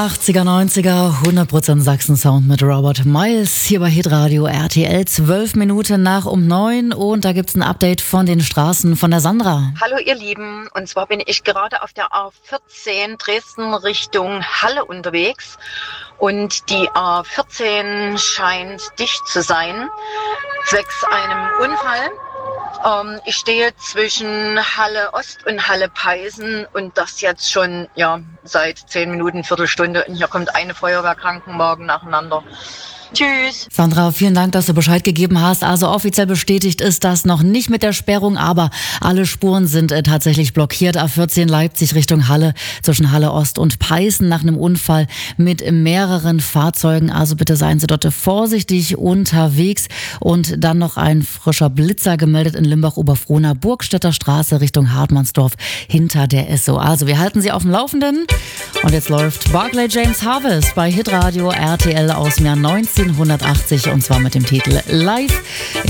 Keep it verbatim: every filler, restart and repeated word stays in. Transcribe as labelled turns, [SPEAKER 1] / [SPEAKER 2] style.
[SPEAKER 1] achtziger, neunziger, hundert Prozent Sachsen-Sound mit Robert Miles hier bei Hitradio R T L, zwölf Minuten nach um neun und da gibt's ein Update von den Straßen von der Sandra.
[SPEAKER 2] Hallo ihr Lieben, und zwar bin ich gerade auf der A vierzehn Dresden Richtung Halle unterwegs und die A vierzehn scheint dicht zu sein, zwecks einem Unfall. Ähm, ich stehe zwischen Halle Ost und Halle Peißen und das jetzt schon ja seit zehn Minuten, Viertelstunde, und hier kommt eine Feuerwehrkrankenwagen nacheinander. Tschüss.
[SPEAKER 1] Sandra, vielen Dank, dass du Bescheid gegeben hast. Also offiziell bestätigt ist das noch nicht mit der Sperrung, aber alle Spuren sind äh, tatsächlich blockiert. A vierzehn Leipzig Richtung Halle, zwischen Halle Ost und Peißen nach einem Unfall mit mehreren Fahrzeugen. Also bitte seien Sie dort vorsichtig unterwegs. Und dann noch ein frischer Blitzer gemeldet in Limbach-Oberfrohna, Burgstädter Straße Richtung Hartmannsdorf hinter der Esso. Also wir halten Sie auf dem Laufenden. Und jetzt läuft Barclay James Harvest bei Hitradio R T L aus dem Jahr neunzehnhundertachtzig und zwar mit dem Titel Live.